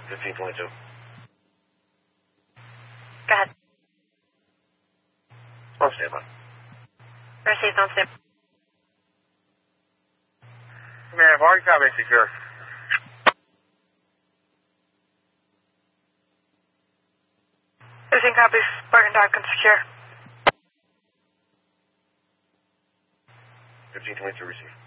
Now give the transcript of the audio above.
1522. Go ahead. On standby. Received on standby. Man, bar copy secure. Receiving copies. Bargain dock and secure. 1522 received.